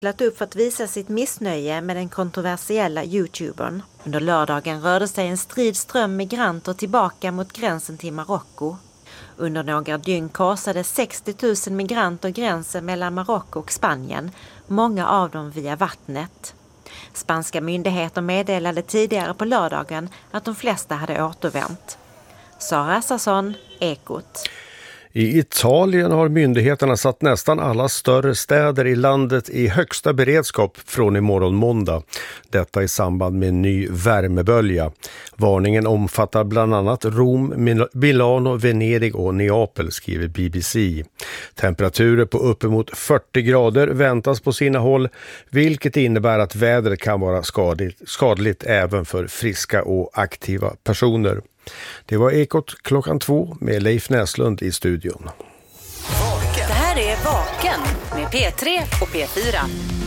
lagt upp för att visa sitt missnöje med den kontroversiella YouTubern. Under lördagen rörde sig en stridström migranter tillbaka mot gränsen till Marocko. Under några dygn korsade 60 000 migranter gränsen mellan Marocko och Spanien, många av dem via vattnet. Spanska myndigheter meddelade tidigare på lördagen att de flesta hade återvänt. Sara Sasson, Ekot. I Italien har myndigheterna satt nästan alla större städer i landet i högsta beredskap från imorgon måndag. Detta i samband med en ny värmebölja. Varningen omfattar bland annat Rom, Milano, Venedig och Neapel, skriver BBC. Temperaturer på uppemot 40 grader väntas på sina håll, vilket innebär att vädret kan vara skadligt även för friska och aktiva personer. Det var Ekot 2:00 med Leif Näslund i studion. Det här är Vaken med P3 och P4.